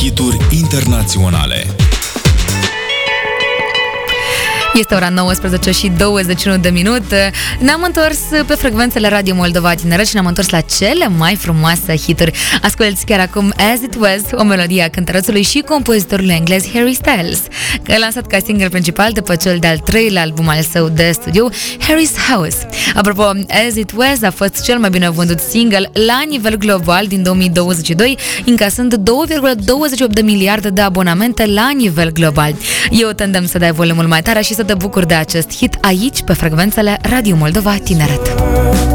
Hituri internaționale. Este ora 19 și 21 de minute. Ne-am întors pe frecvențele Radio Moldova Tineret și ne-am întors la cele mai frumoase hituri. Asculți chiar acum As It Was, o melodie a cântărățului și compozitorului englez Harry Styles, că a lansat ca single principal după cel de-al treilea album al său de studiu, Harry's House. Apropo, As It Was a fost cel mai bine vândut single la nivel global din 2022, încasând 2,28 de miliarde de abonamente la nivel global. Eu te îndemn să dai volumul mai tare și să te bucuri de acest hit aici, pe frecvențele Radio Moldova Tineret.